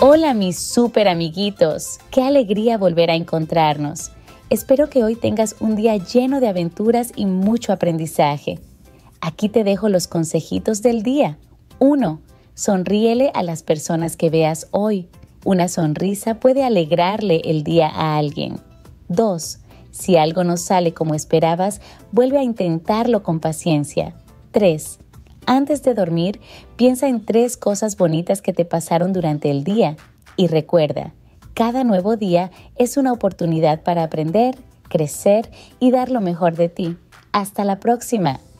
Hola mis súper amiguitos, qué alegría volver a encontrarnos. Espero que hoy tengas un día lleno de aventuras y mucho aprendizaje. Aquí te dejo los consejitos del día. 1. Sonríele a las personas que veas hoy. Una sonrisa puede alegrarle el día a alguien. 2. Si algo no sale como esperabas, vuelve a intentarlo con paciencia. 3. Antes de dormir, piensa en 3 cosas bonitas que te pasaron durante el día. Y recuerda, cada nuevo día es una oportunidad para aprender, crecer y dar lo mejor de ti. ¡Hasta la próxima!